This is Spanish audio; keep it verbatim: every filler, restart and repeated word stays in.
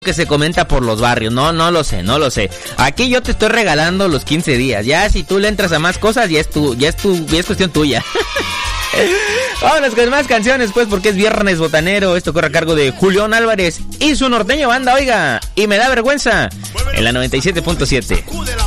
que se comenta por los barrios. No, no lo sé, no lo sé. Aquí yo te estoy regalando los quince días. Ya si tú le entras a más cosas, ya es tu, ya es tu, ya es cuestión tuya. Vámonos con más canciones, pues, porque es viernes botanero. Esto corre a cargo de Julián Álvarez y su norteño banda, oiga. Y me da vergüenza en la noventa y siete punto siete.